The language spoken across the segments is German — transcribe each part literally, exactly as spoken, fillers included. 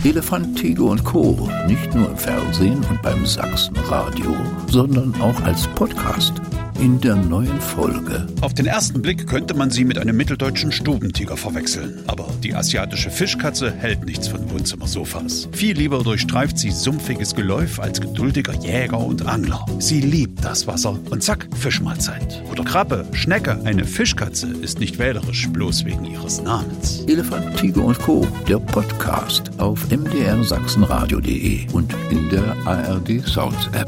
Elefant, Tiger und Co. Nicht nur im Fernsehen und beim Sachsenradio, sondern auch als Podcast. In der neuen Folge. Auf den ersten Blick könnte man sie mit einem mitteldeutschen Stubentiger verwechseln. Aber die asiatische Fischkatze hält nichts von Wohnzimmersofas. Viel lieber durchstreift sie sumpfiges Geläuf als geduldiger Jäger und Angler. Sie liebt das Wasser und zack, Fischmahlzeit. Oder Krabbe, Schnecke. Eine Fischkatze ist nicht wählerisch, bloß wegen ihres Namens. Elefant, Tiger und Co. Der Podcast auf m d r sachsenradio punkt de und in der A R D Sounds App.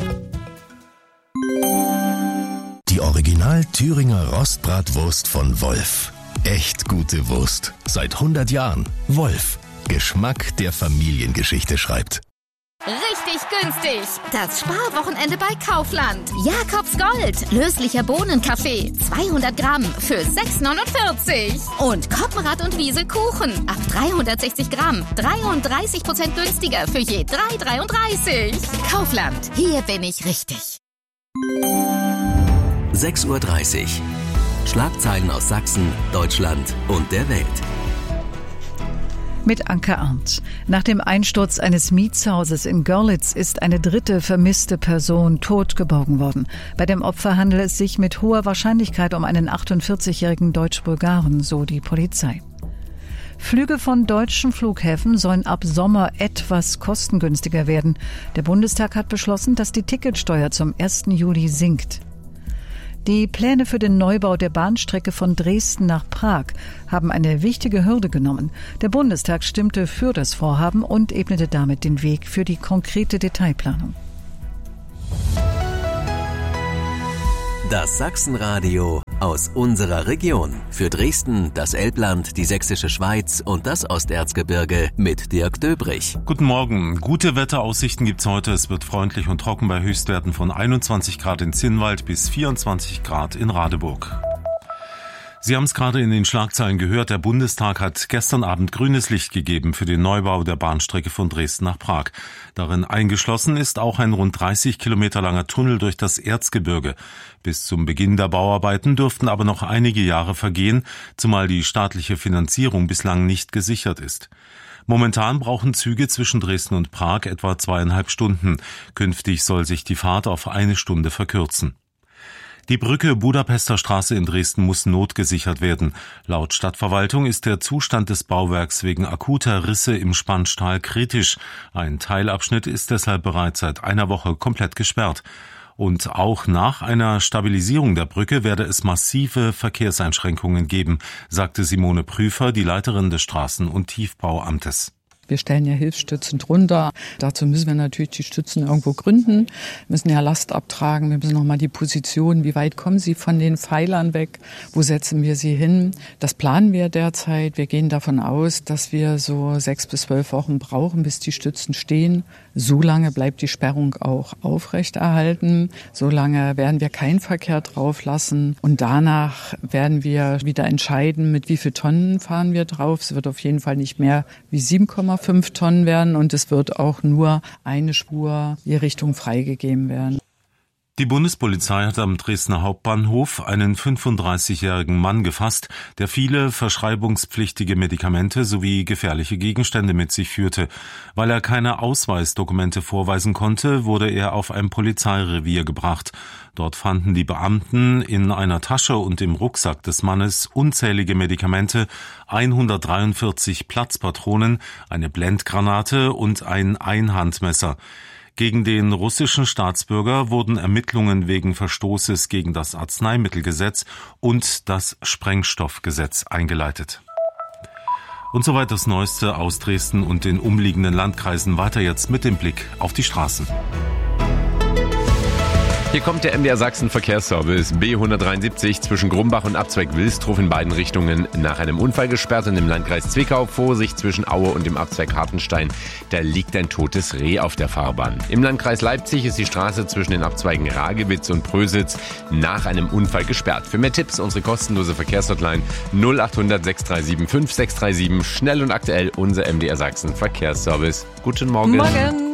Die Original Thüringer Rostbratwurst von Wolf. Echt gute Wurst. Seit hundert Jahren. Wolf. Geschmack, der Familiengeschichte schreibt. Richtig günstig. Das Sparwochenende bei Kaufland. Jakobs Gold. Löslicher Bohnenkaffee. zweihundert Gramm für sechs neunundvierzig. Und Koppenrad und Wiese Kuchen. Ab dreihundertsechzig Gramm. dreiunddreißig Prozent günstiger für je drei dreiunddreißig. Kaufland. Hier bin ich richtig. sechs Uhr dreißig. Schlagzeilen aus Sachsen, Deutschland und der Welt. Mit Anke Arndt. Nach dem Einsturz eines Mietshauses in Görlitz ist eine dritte vermisste Person tot geborgen worden. Bei dem Opfer handelt es sich mit hoher Wahrscheinlichkeit um einen achtundvierzigjährigen Deutsch-Bulgaren, so die Polizei. Flüge von deutschen Flughäfen sollen ab Sommer etwas kostengünstiger werden. Der Bundestag hat beschlossen, dass die Ticketsteuer zum ersten Juli sinkt. Die Pläne für den Neubau der Bahnstrecke von Dresden nach Prag haben eine wichtige Hürde genommen. Der Bundestag stimmte für das Vorhaben und ebnete damit den Weg für die konkrete Detailplanung. Das Sachsenradio aus unserer Region. Für Dresden, das Elbland, die Sächsische Schweiz und das Osterzgebirge mit Dirk Döbrich. Guten Morgen. Gute Wetteraussichten gibt's heute. Es wird freundlich und trocken bei Höchstwerten von einundzwanzig Grad in Zinnwald bis vierundzwanzig Grad in Radeburg. Sie haben es gerade in den Schlagzeilen gehört, der Bundestag hat gestern Abend grünes Licht gegeben für den Neubau der Bahnstrecke von Dresden nach Prag. Darin eingeschlossen ist auch ein rund dreißig Kilometer langer Tunnel durch das Erzgebirge. Bis zum Beginn der Bauarbeiten dürften aber noch einige Jahre vergehen, zumal die staatliche Finanzierung bislang nicht gesichert ist. Momentan brauchen Züge zwischen Dresden und Prag etwa zweieinhalb Stunden. Künftig soll sich die Fahrt auf eine Stunde verkürzen. Die Brücke Budapester Straße in Dresden muss notgesichert werden. Laut Stadtverwaltung ist der Zustand des Bauwerks wegen akuter Risse im Spannstahl kritisch. Ein Teilabschnitt ist deshalb bereits seit einer Woche komplett gesperrt. Und auch nach einer Stabilisierung der Brücke werde es massive Verkehrseinschränkungen geben, sagte Simone Prüfer, die Leiterin des Straßen- und Tiefbauamtes. Wir stellen ja Hilfsstützen drunter. Dazu müssen wir natürlich die Stützen irgendwo gründen, müssen ja Last abtragen. Wir müssen nochmal die Position, wie weit kommen sie von den Pfeilern weg, wo setzen wir sie hin. Das planen wir derzeit. Wir gehen davon aus, dass wir so sechs bis zwölf Wochen brauchen, bis die Stützen stehen. So lange bleibt die Sperrung auch aufrechterhalten. So lange werden wir keinen Verkehr drauf lassen. Und danach werden wir wieder entscheiden, mit wie viel Tonnen fahren wir drauf. Es wird auf jeden Fall nicht mehr wie sieben Komma fünf Tonnen werden und es wird auch nur eine Spur je Richtung freigegeben werden. Die Bundespolizei hat am Dresdner Hauptbahnhof einen fünfunddreißigjährigen Mann gefasst, der viele verschreibungspflichtige Medikamente sowie gefährliche Gegenstände mit sich führte. Weil er keine Ausweisdokumente vorweisen konnte, wurde er auf ein Polizeirevier gebracht. Dort fanden die Beamten in einer Tasche und im Rucksack des Mannes unzählige Medikamente, hundertdreiundvierzig Platzpatronen, eine Blendgranate und ein Einhandmesser. Gegen den russischen Staatsbürger wurden Ermittlungen wegen Verstoßes gegen das Arzneimittelgesetz und das Sprengstoffgesetz eingeleitet. Und soweit das Neueste aus Dresden und den umliegenden Landkreisen. Weiter jetzt mit dem Blick auf die Straßen. Hier kommt der M D R Sachsen Verkehrsservice B hundertdreiundsiebzig zwischen Grumbach und Abzweig Wilstrow in beiden Richtungen nach einem Unfall gesperrt und im Landkreis Zwickau. Vorsicht zwischen Aue und dem Abzweig Hartenstein. Da liegt ein totes Reh auf der Fahrbahn. Im Landkreis Leipzig ist die Straße zwischen den Abzweigen Ragewitz und Prösitz nach einem Unfall gesperrt. Für mehr Tipps unsere kostenlose Verkehrshotline null achthundert sechs drei sieben fünf sechs drei sieben. Schnell und aktuell unser M D R Sachsen Verkehrsservice. Guten Morgen. Morgen.